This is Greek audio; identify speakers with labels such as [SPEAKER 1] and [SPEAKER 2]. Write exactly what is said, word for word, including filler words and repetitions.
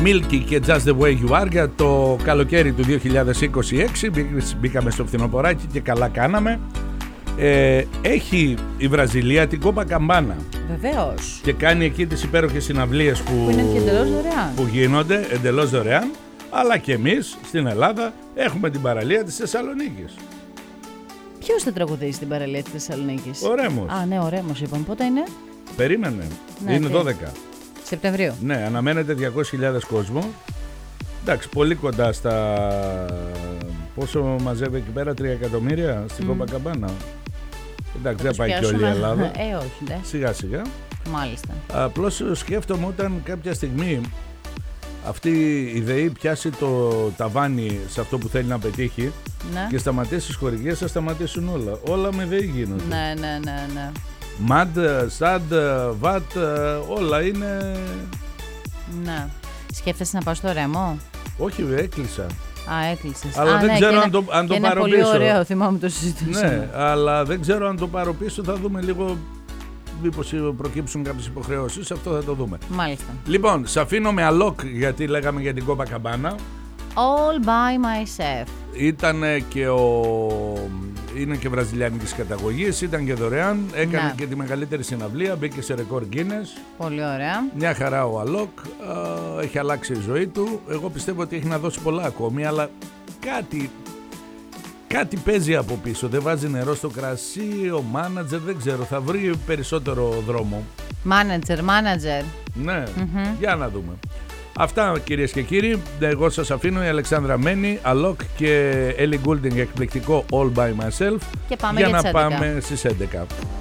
[SPEAKER 1] Milky και Just the Way You Are για το καλοκαίρι του δύο χιλιάδες είκοσι έξι. Μπήκαμε στο φθινοποράκι και καλά κάναμε. Ε, έχει η Βραζιλία την Κόπακαμπάνα.
[SPEAKER 2] Βεβαίως.
[SPEAKER 1] Και κάνει εκεί τις υπέροχες συναυλίες που,
[SPEAKER 2] που, είναι και εντελώς δωρεάν.
[SPEAKER 1] που γίνονται εντελώς δωρεάν. Αλλά και εμείς στην Ελλάδα έχουμε την παραλία της Θεσσαλονίκης.
[SPEAKER 2] Ποιος θα τραγουδήσει στην παραλία της Θεσσαλονίκης?
[SPEAKER 1] Ο Ρέμος.
[SPEAKER 2] Α, ναι, ο Ρέμος είπαμε. Πότε είναι?
[SPEAKER 1] Περίμενε.
[SPEAKER 2] Ναι,
[SPEAKER 1] είναι
[SPEAKER 2] τι?
[SPEAKER 1] δώδεκα
[SPEAKER 2] Σεπτεμβρίου.
[SPEAKER 1] Ναι, αναμένεται διακόσιες χιλιάδες κόσμο. Εντάξει, πολύ κοντά στα... Πόσο μαζεύει εκεί πέρα, τρία εκατομμύρια στην mm. Κόπακαμπάνα. Εντάξει, δεν πάει και όλη η Ελλάδα.
[SPEAKER 2] Ε, όχι, ναι.
[SPEAKER 1] Σιγά σιγά.
[SPEAKER 2] Μάλιστα.
[SPEAKER 1] Απλώς σκέφτομαι όταν κάποια στιγμή αυτή η ΔΕΗ πιάσει το ταβάνι σε αυτό που θέλει να πετύχει, ναι, και σταματήσει τις χορηγίες, θα σταματήσουν όλα. Όλα με ΔΕΗ γίνονται.
[SPEAKER 2] Ναι, ναι, ναι, ναι.
[SPEAKER 1] Μαντ, Σαντ, Βατ, όλα είναι...
[SPEAKER 2] Ναι. Σκέφτεσαι να πάω στο Ρέμο?
[SPEAKER 1] Όχι, έκλεισα.
[SPEAKER 2] Α, έκλεισες.
[SPEAKER 1] Αλλά
[SPEAKER 2] Α,
[SPEAKER 1] δεν
[SPEAKER 2] ναι,
[SPEAKER 1] ξέρω
[SPEAKER 2] αν
[SPEAKER 1] είναι,
[SPEAKER 2] το,
[SPEAKER 1] αν το πάρω
[SPEAKER 2] πολύ
[SPEAKER 1] πίσω.
[SPEAKER 2] Είναι πολύ ωραίο, θυμάμαι το συζητούσαμε.
[SPEAKER 1] Ναι, αλλά δεν ξέρω αν το πάρω πίσω, θα δούμε λίγο μήπως προκύψουν κάποιες υποχρεώσεις, αυτό θα το δούμε.
[SPEAKER 2] Μάλιστα.
[SPEAKER 1] Λοιπόν, σε αφήνω με αλόκ, γιατί λέγαμε για την Κόπακαμπάνα.
[SPEAKER 2] All by myself.
[SPEAKER 1] Ήταν και ο... είναι και βραζιλιάνικης καταγωγής, ήταν και δωρεάν, έκανε, ναι, και τη μεγαλύτερη συναυλία, μπήκε σε ρεκόρ Guinness.
[SPEAKER 2] Πολύ ωραία.
[SPEAKER 1] Μια χαρά ο Αλόκ, έχει αλλάξει η ζωή του. Εγώ πιστεύω ότι έχει να δώσει πολλά ακόμη, αλλά κάτι, κάτι παίζει από πίσω. Δεν βάζει νερό στο κρασί, ο μάνατζερ, δεν ξέρω, θα βρει περισσότερο δρόμο.
[SPEAKER 2] Μάνατζερ, μάνατζερ.
[SPEAKER 1] Ναι, mm-hmm. για να δούμε. Αυτά, κυρίες και κύριοι, εγώ σας αφήνω. Η Αλεξάνδρα Μένη, Αλόκ και Ellie Goulding, εκπληκτικό All By Myself,
[SPEAKER 2] και πάμε
[SPEAKER 1] για
[SPEAKER 2] για
[SPEAKER 1] να πάμε στις έντεκα.